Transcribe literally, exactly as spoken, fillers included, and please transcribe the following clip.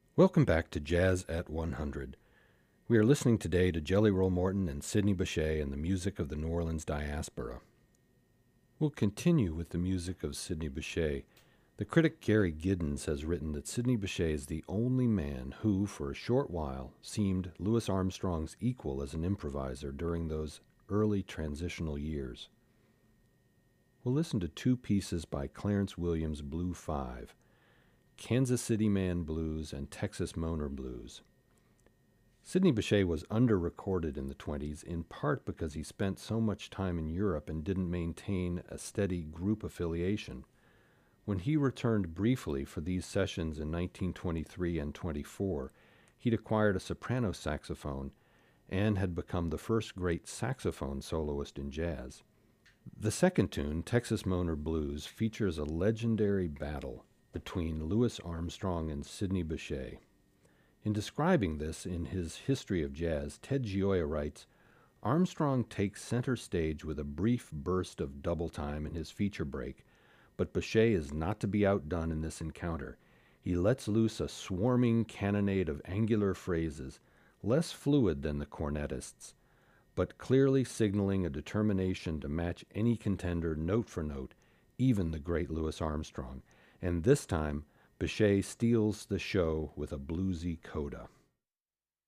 Welcome back to Jazz at one hundred. We are listening today to Jelly Roll Morton and Sidney Bechet and the music of the New Orleans diaspora. We'll continue with the music of Sidney Bechet. The critic Gary Giddens has written that Sidney Bechet is the only man who, for a short while, seemed Louis Armstrong's equal as an improviser during those early transitional years. We'll listen to two pieces by Clarence Williams' Blue Five, Kansas City Man Blues and Texas Moaner Blues. Sidney Bechet was under-recorded in the twenties, in part because he spent so much time in Europe and didn't maintain a steady group affiliation. When he returned briefly for these sessions in nineteen twenty-three and twenty-four, he'd acquired a soprano saxophone and had become the first great saxophone soloist in jazz. The second tune, Texas Moaner Blues, features a legendary battle between Louis Armstrong and Sidney Bechet. In describing this in his History of Jazz, Ted Gioia writes, Armstrong takes center stage with a brief burst of double time in his feature break, but Bechet is not to be outdone in this encounter. He lets loose a swarming cannonade of angular phrases, less fluid than the cornetists, but clearly signaling a determination to match any contender note for note, even the great Louis Armstrong. And this time, Bechet steals the show with a bluesy coda.